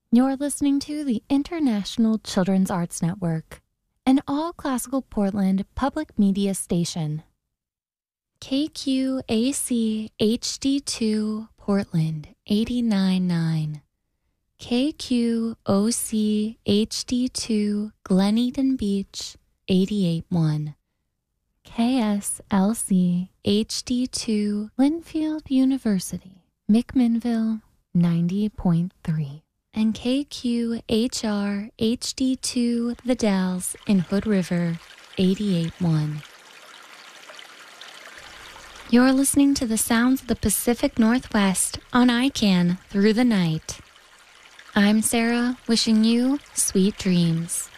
You're listening to the International Children's Arts Network, an all-classical Portland public media station. KQAC HD2 Portland 89.9. KQOC HD2 Glen Eden Beach 88.1. KSLC HD2 Linfield University, McMinnville 90.3. And KQHR HD2 The Dalles in Hood River 88.1. You're listening to the sounds of the Pacific Northwest on ICANN through the night. I'm Sarah, wishing you sweet dreams.